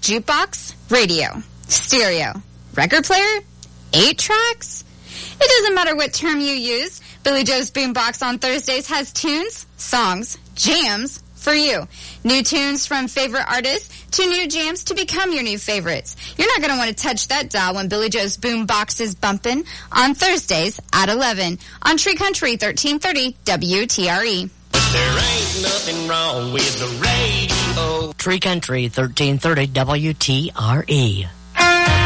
jukebox, radio, stereo, record player, 8 tracks. It doesn't matter what term you use. Billy Joe's Boombox on Thursdays has tunes, songs, jams for you. New tunes from favorite artists to new jams to become your new favorites. You're not going to want to touch that dial when Billy Joe's Boombox is bumping on Thursdays at 11 on Tree Country 1330 WTRE. There ain't nothing wrong with the radio. Tree Country 1330 WTRE.